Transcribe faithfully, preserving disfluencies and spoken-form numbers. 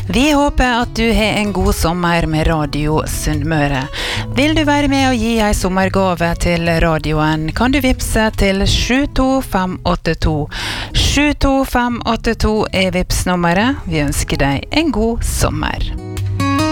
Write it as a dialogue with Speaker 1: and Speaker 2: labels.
Speaker 1: Vi håper at du har en god sommer med Radio Sunnmøre. Vil du være med og gi en sommergave til radioen, kan du vipse til sju to fem åtte to. sju to fem åtte to er vipsnummeret. Vi ønsker deg en god sommer.